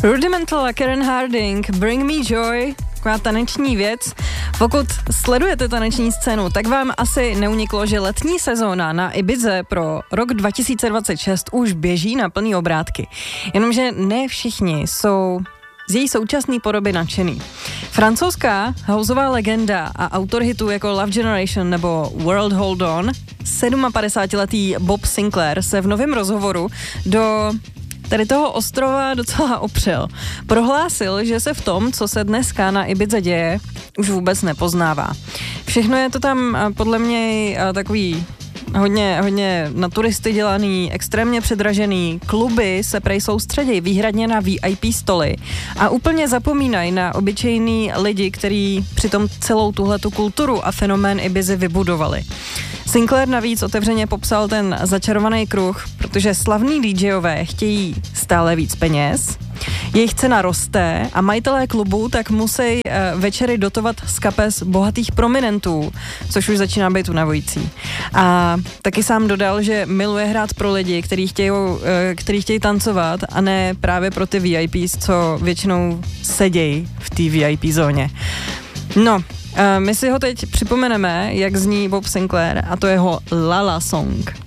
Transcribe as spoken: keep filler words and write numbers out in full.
Rudimental a Karen Harding, Bring Me Joy, taková taneční věc. Pokud sledujete taneční scénu, tak vám asi neuniklo, že letní sezóna na Ibize pro rok dva tisíce dvacet šest už běží na plný obrátky. Jenomže ne všichni jsou z její současné podoby nadšený. Francouzská houseová legenda a autor hitů jako Love Generation nebo World Hold On, padesátiletý Bob Sinclair, se v novém rozhovoru do tady toho ostrova docela opřel. Prohlásil, že se v tom, co se dneska na Ibize děje, už vůbec nepoznává. Všechno je to tam podle mě takový hodně, hodně na turisty dělaný, extrémně předražený. Kluby se prej soustředí výhradně na V I P stoly a úplně zapomínají na obyčejný lidi, kteří přitom celou tuhletu kulturu a fenomén Ibizy vybudovali. Sinclair navíc otevřeně popsal ten začarovaný kruh, protože slavní DJové chtějí stále víc peněz, jejich cena roste a majitelé klubů tak musí večery dotovat z kapes bohatých prominentů, což už začíná být unavující. A taky sám dodal, že miluje hrát pro lidi, kteří chtějí, kteří chtějí tancovat a ne právě pro ty V I Ps, co většinou sedějí v té V I P zóně. No, my si ho teď připomeneme, jak zní Bob Sinclair, a to jeho La La Song.